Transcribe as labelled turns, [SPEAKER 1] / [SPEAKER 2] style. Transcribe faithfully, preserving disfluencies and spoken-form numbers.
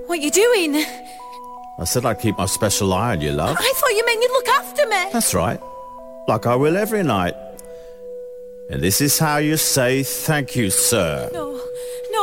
[SPEAKER 1] What are you doing?
[SPEAKER 2] I said I'd keep my special eye on you, love.
[SPEAKER 1] I thought you meant you'd look after me.
[SPEAKER 2] That's right. Like I will every night. And this is how you say thank you, sir.
[SPEAKER 1] No,